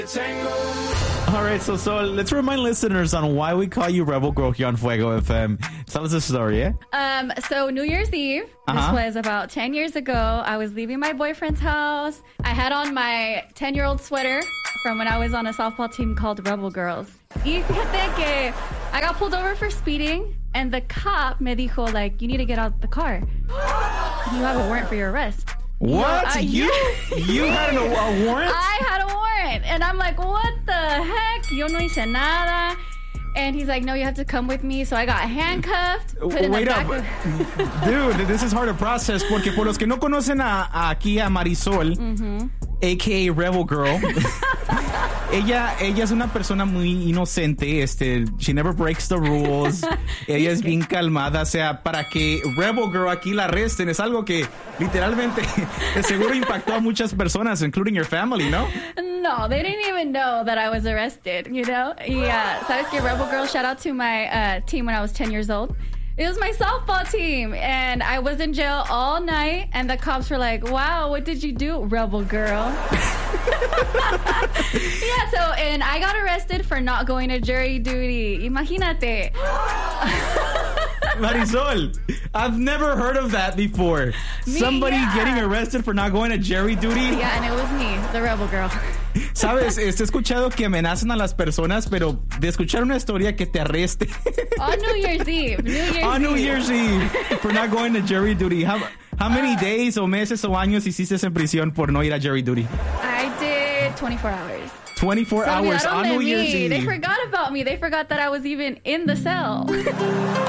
All right, so let's remind listeners on why we call you Rebel Girl here on Fuego FM. Tell us the story, yeah? So New Year's Eve, this was about 10 years ago. I was leaving my boyfriend's house. I had on my 10-year-old sweater from when I was on a softball team called Rebel Girls. Y fíjate que I got pulled over for speeding, and the cop me dijo, like, you need to get out the car. You have a warrant for your arrest. What? You had a warrant? I had a warrant. And I'm like, what the heck? Yo no hice nada. And he's like, no, you have to come with me. So I got handcuffed. Wait up. Dude, this is hard to process porque por los que no conocen aquí a Marisol, a.k.a. Rebel Girl, ella es una persona muy inocente. She never breaks the rules. Ella es bien calmada. O sea, para que Rebel Girl aquí la arresten es algo que literalmente de seguro impactó a muchas personas, including your family, ¿no? No, they didn't even know that I was arrested, you know? Yeah, ¿sabes qué? Rebel Girl, shout out to my team when I was 10 years old. It was my softball team, and I was in jail all night, and the cops were like, wow, what did you do, Rebel Girl? Yeah, and I got arrested for not going to jury duty. Imagínate. Marisol, I've never heard of that before. Somebody getting arrested for not going to jury duty. Yeah, and it was me, the Rebel Girl. Sabes, he escuchado que amenazan a las personas, pero de escuchar una historia que te arreste. On New Year's Eve. New Year's Eve for not going to jury duty. How many days o meses o años hiciste en prisión por no ir a jury duty? I did 24 hours. 24 hours on New Year's Eve. They forgot about me. They forgot that I was even in the cell.